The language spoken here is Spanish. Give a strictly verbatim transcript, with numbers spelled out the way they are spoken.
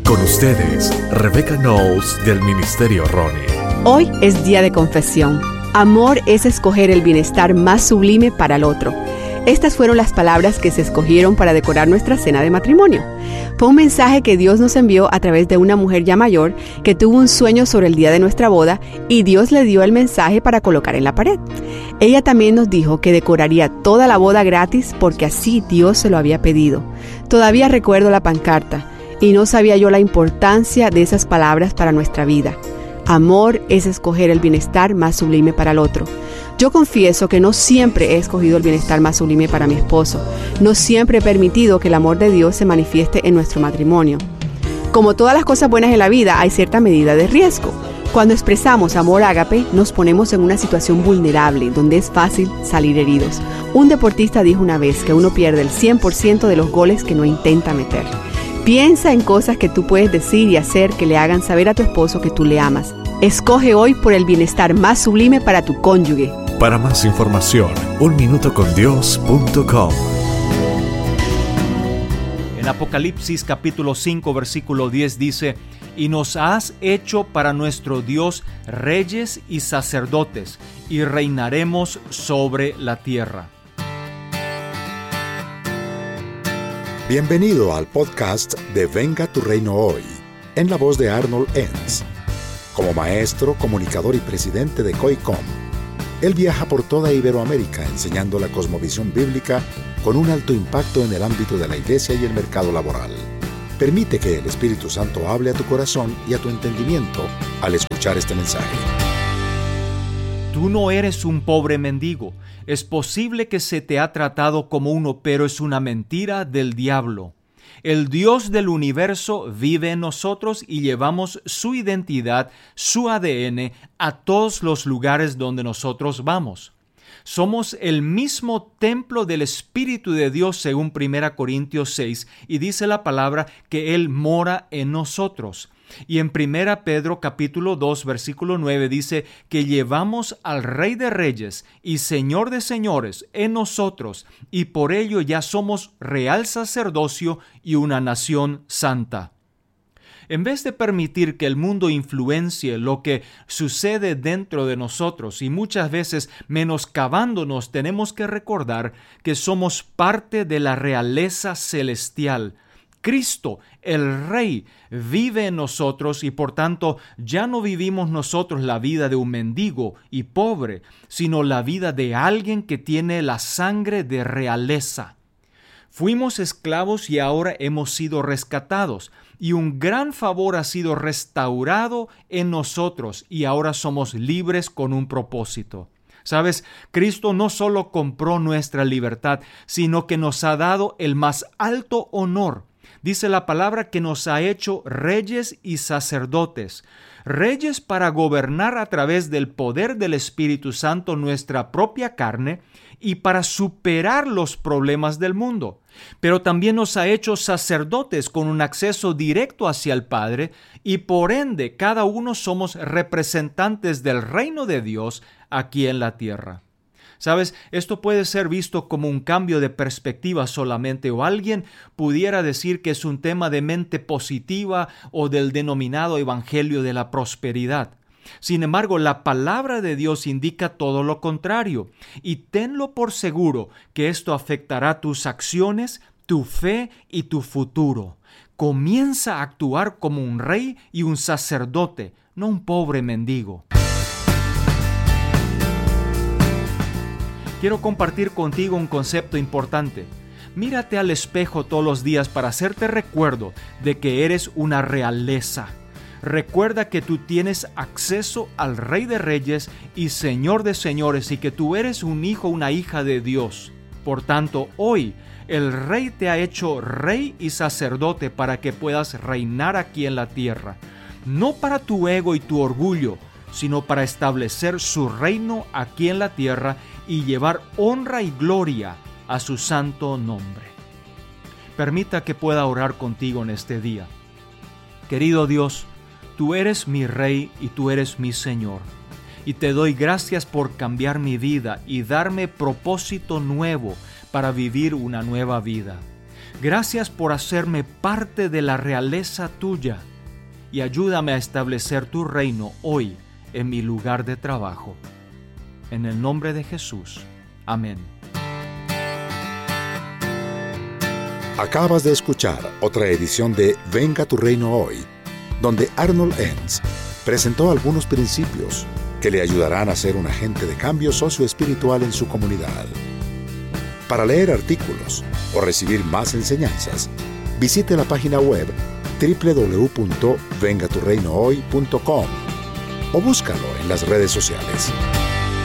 Con ustedes, Rebecca Knowles del Ministerio Ronnie. Hoy es día de confesión. Amor es escoger el bienestar más sublime para el otro. Estas fueron las palabras que se escogieron para decorar nuestra cena de matrimonio. Fue un mensaje que Dios nos envió a través de una mujer ya mayor que tuvo un sueño sobre el día de nuestra boda y Dios le dio el mensaje para colocar en la pared. Ella también nos dijo que decoraría toda la boda gratis porque así Dios se lo había pedido. Todavía recuerdo la pancarta y no sabía yo la importancia de esas palabras para nuestra vida. Amor es escoger el bienestar más sublime para el otro. Yo confieso que no siempre he escogido el bienestar más sublime para mi esposo. No siempre he permitido que el amor de Dios se manifieste en nuestro matrimonio. Como todas las cosas buenas en la vida, hay cierta medida de riesgo. Cuando expresamos amor ágape, nos ponemos en una situación vulnerable, donde es fácil salir heridos. Un deportista dijo una vez que uno pierde el cien por ciento de los goles que no intenta meter. Piensa en cosas que tú puedes decir y hacer que le hagan saber a tu esposo que tú le amas. Escoge hoy por el bienestar más sublime para tu cónyuge. Para más información, un minuto con dios punto com. En Apocalipsis capítulo cinco, versículo diez dice: y nos has hecho para nuestro Dios reyes y sacerdotes, y reinaremos sobre la tierra. Bienvenido al podcast de Venga tu Reino Hoy, en la voz de Arnold Enns. Como maestro, comunicador y presidente de COICOM, él viaja por toda Iberoamérica enseñando la cosmovisión bíblica con un alto impacto en el ámbito de la iglesia y el mercado laboral. Permite que el Espíritu Santo hable a tu corazón y a tu entendimiento al escuchar este mensaje. Tú no eres un pobre mendigo. Es posible que se te ha tratado como uno, pero es una mentira del diablo. El Dios del universo vive en nosotros y llevamos su identidad, su A D N, a todos los lugares donde nosotros vamos. Somos el mismo templo del Espíritu de Dios según primera Corintios seis, y dice la palabra que Él mora en nosotros. Y en primera Pedro capítulo dos, versículo nueve dice que llevamos al Rey de Reyes y Señor de Señores en nosotros, y por ello ya somos real sacerdocio y una nación santa. En vez de permitir que el mundo influencie lo que sucede dentro de nosotros y muchas veces menoscabándonos, tenemos que recordar que somos parte de la realeza celestial. Cristo, el Rey, vive en nosotros y por tanto ya no vivimos nosotros la vida de un mendigo y pobre, sino la vida de alguien que tiene la sangre de realeza. Fuimos esclavos y ahora hemos sido rescatados, y un gran favor ha sido restaurado en nosotros y ahora somos libres con un propósito. ¿Sabes? Cristo no solo compró nuestra libertad, sino que nos ha dado el más alto honor. Dice la palabra que nos ha hecho reyes y sacerdotes. Reyes para gobernar a través del poder del Espíritu Santo nuestra propia carne y para superar los problemas del mundo. Pero también nos ha hecho sacerdotes con un acceso directo hacia el Padre y por ende cada uno somos representantes del reino de Dios aquí en la tierra. ¿Sabes? Esto puede ser visto como un cambio de perspectiva solamente, o alguien pudiera decir que es un tema de mente positiva o del denominado evangelio de la prosperidad. Sin embargo, la palabra de Dios indica todo lo contrario, y tenlo por seguro que esto afectará tus acciones, tu fe y tu futuro. Comienza a actuar como un rey y un sacerdote, no un pobre mendigo. Quiero compartir contigo un concepto importante. Mírate al espejo todos los días para hacerte recuerdo de que eres una realeza. Recuerda que tú tienes acceso al Rey de Reyes y Señor de Señores y que tú eres un hijo, una hija de Dios. Por tanto, hoy el Rey te ha hecho rey y sacerdote para que puedas reinar aquí en la tierra. No para tu ego y tu orgullo, sino para establecer su reino aquí en la tierra y llevar honra y gloria a su santo nombre. Permita que pueda orar contigo en este día. Querido Dios, tú eres mi Rey y tú eres mi Señor, y te doy gracias por cambiar mi vida y darme propósito nuevo para vivir una nueva vida. Gracias por hacerme parte de la realeza tuya y ayúdame a establecer tu reino hoy en mi lugar de trabajo. En el nombre de Jesús. Amén. Acabas de escuchar otra edición de Venga tu Reino Hoy, donde Arnold Enns presentó algunos principios que le ayudarán a ser un agente de cambio socioespiritual en su comunidad. Para leer artículos o recibir más enseñanzas, visite la página web doble u doble u doble u punto venga tu reino hoy punto com o búscalo en las redes sociales.